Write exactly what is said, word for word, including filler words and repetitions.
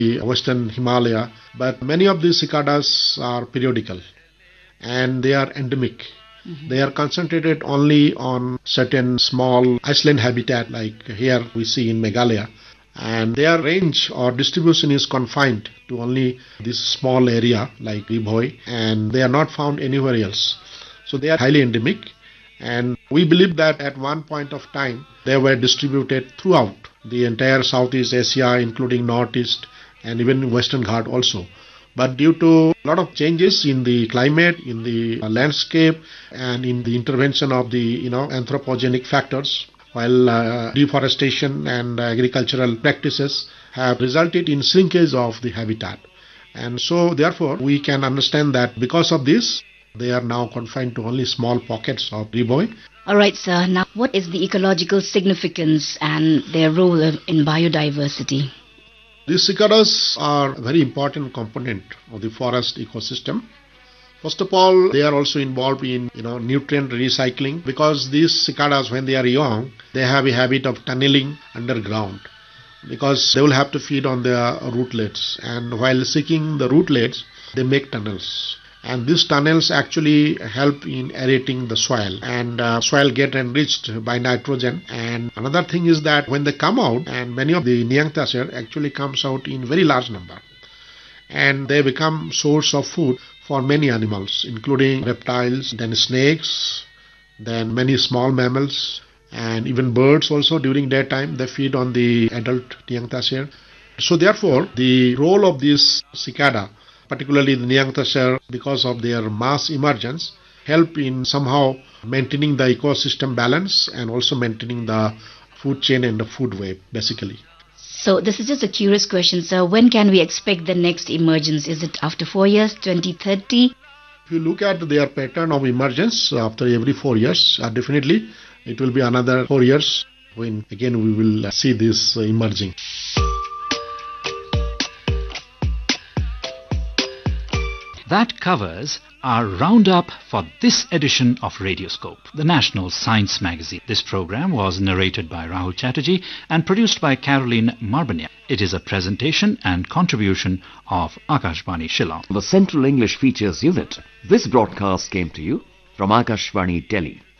western Himalaya. But many of these cicadas are periodical and they are endemic. Mm-hmm. They are concentrated only on certain small island habitat like here we see in Meghalaya. And their range or distribution is confined to only this small area like Ribhoi, and they are not found anywhere else. So they are highly endemic, and we believe that at one point of time they were distributed throughout the entire Southeast Asia, including Northeast and even Western Ghat also. But due to a lot of changes in the climate, in the landscape, and in the intervention of the you know anthropogenic factors, while uh, deforestation and agricultural practices have resulted in shrinkage of the habitat. And so therefore we can understand that because of this, they are now confined to only small pockets of Ribhoi. Alright sir, now what is the ecological significance and their role in biodiversity? These cicadas are a very important component of the forest ecosystem. First of all, they are also involved in you know nutrient recycling, because these cicadas, when they are young, they have a habit of tunneling underground, because they will have to feed on their rootlets, and while seeking the rootlets they make tunnels, and these tunnels actually help in aerating the soil, and uh, soil get enriched by nitrogen. And another thing is that when they come out, and many of the Neanderthal actually comes out in very large number, and they become source of food for many animals, including reptiles, then snakes, then many small mammals, and even birds also. During daytime they feed on the adult Neanderthal. So therefore the role of this cicada, particularly the Neanderthal, because of their mass emergence, help in somehow maintaining the ecosystem balance and also maintaining the food chain and the food web basically. So this is just a curious question, sir. When can we expect the next emergence? Is it after four years, twenty thirty? If you look at their pattern of emergence after every four years, uh, definitely it will be another four years when again we will uh, see this uh, emerging. That covers our roundup for this edition of Radioscope, the national science magazine. This program was narrated by Rahul Chatterjee and produced by Caroline Marbania. It is a presentation and contribution of Akashvani Shillong. The Central English Features Unit. This broadcast came to you from Akashvani Delhi.